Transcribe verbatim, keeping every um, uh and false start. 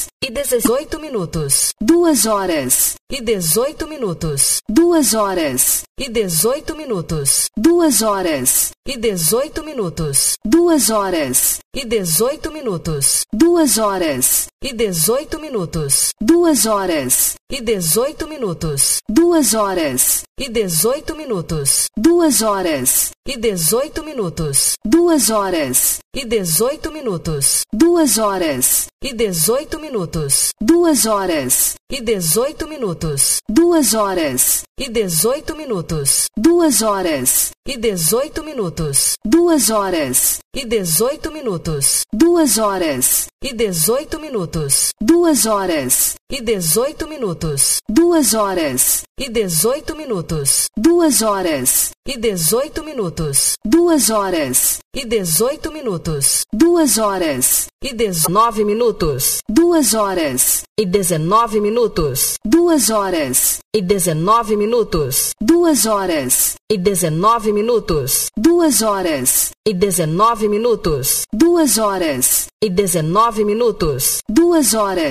e dezoito minutos, duas horas, e dezoito minutos, duas horas, e dezoito minutos, duas horas, e dezoito minutos, duas horas, e dezoito minutos, duas horas, e dezoito minutos, duas horas, e dezoito minutos, duas horas, e dezoito minutos, duas horas, e dezoito minutos, duas horas, e dezoito minutos, duas horas, e dezoito minutos, duas horas, e dezoito minutos, duas horas, e dezoito minutos, duas horas, e dezoito minutos, duas horas, e dezoito minutos, duas horas, e dezoito minutos, duas horas, e dezoito minutos, duas horas, e dezoito minutos, duas horas, e dezoito minutos, duas horas, e dezoito minutos, duas horas, e dezoito minutos, duas horas, e dezoito minutos, duas horas, e dezenove minutos, duas horas, e dezenove minutos, duas horas, e dezenove minutos, duas horas, e dezenove minutos, duas horas, e dezenove minutos, duas horas, e dezenove minutos, duas horas.